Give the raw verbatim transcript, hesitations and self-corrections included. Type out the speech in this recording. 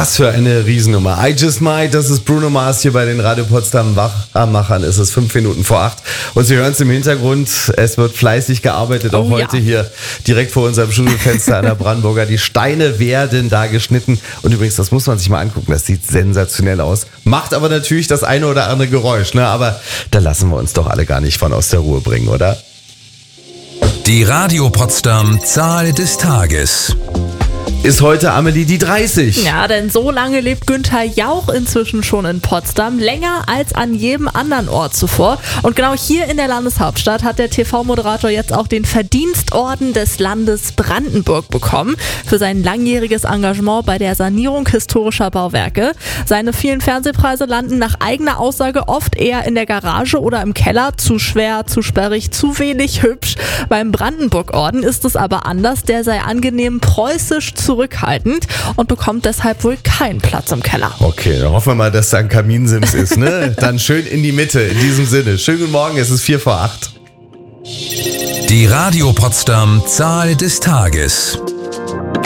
Was für eine Riesennummer. I Just Might, das ist Bruno Mars hier bei den Radio Potsdam Wachmachern. Es ist fünf Minuten vor acht. Und Sie hören es im Hintergrund, es wird fleißig gearbeitet, auch Oh, heute ja. hier direkt vor unserem Studiofenster an der Brandenburger. Die Steine werden da geschnitten. Und übrigens, das muss man sich mal angucken, das sieht sensationell aus. Macht aber natürlich das eine oder andere Geräusch, ne? Aber da lassen wir uns doch alle gar nicht von aus der Ruhe bringen, oder? Die Radio Potsdam Zahl des Tages. Ist heute Amelie die dreißig. Ja, denn so lange lebt Günther Jauch inzwischen schon in Potsdam, länger als an jedem anderen Ort zuvor. Und genau hier in der Landeshauptstadt hat der T V-Moderator jetzt auch den Verdienstorden des Landes Brandenburg bekommen für sein langjähriges Engagement bei der Sanierung historischer Bauwerke. Seine vielen Fernsehpreise landen nach eigener Aussage oft eher in der Garage oder im Keller. Zu schwer, zu sperrig, zu wenig hübsch. Beim Brandenburg-Orden ist es aber anders. Der sei angenehm preußisch zurückhaltend und bekommt deshalb wohl keinen Platz im Keller. Okay, dann hoffen wir mal, dass da ein Kaminsims ist, ne? Dann schön in die Mitte, in diesem Sinne. Schönen guten Morgen, es ist vier vor acht. Die Radio Potsdam Zahl des Tages.